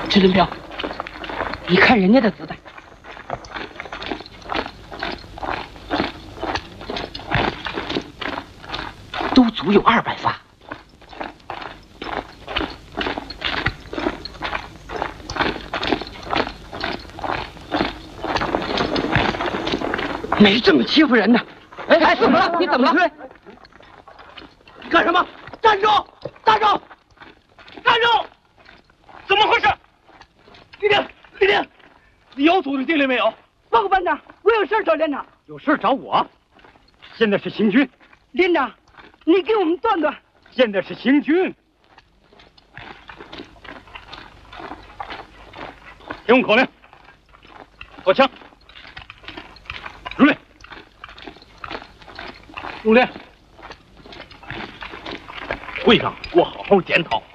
支林彪，你看人家的子弹，都足有200发。没这么欺负人的。哎，怎么了？你怎么了？ 你干什么？站住！站住！站住！怎么回事？李丁，你有组织纪律没有？ 报告班长，我有事找连长。 有事找我。现在是行军。 连长，你给我们断断。 现在是行军。听我口令，坐枪。入列。入列。会上给我好好检讨。